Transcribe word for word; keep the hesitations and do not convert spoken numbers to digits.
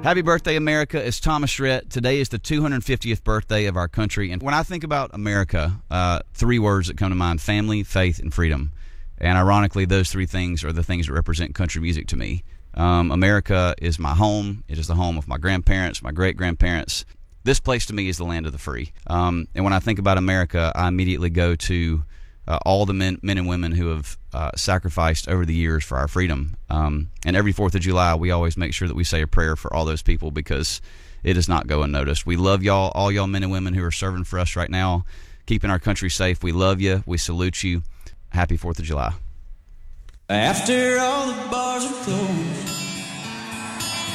Happy birthday, America. It's Thomas Rhett. Today is the two hundred fiftieth birthday of our country. And when I think about America, uh, three words that come to mind: family, faith, and freedom. And ironically, those three things are the things that represent country music to me. Um, America is my home. It is the home of my grandparents, my great-grandparents. This place to me is the land of the free. Um, and when I think about America, I immediately go to uh, all the men, men and women who have uh, sacrificed over the years for our freedom. Um, and every fourth of July, we always make sure that we say a prayer for all those people because it does not go unnoticed. We love y'all, all y'all men and women who are serving for us right now, keeping our country safe. We love you. We salute you. Happy fourth of July. After all the bars are closed